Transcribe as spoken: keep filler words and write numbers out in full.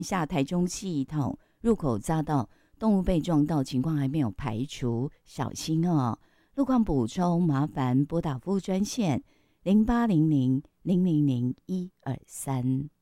下台中系统入口匝道动物被撞到情况还没有排除，小心哦。路况补充麻烦拨打服务专线零八零零零零零一二三。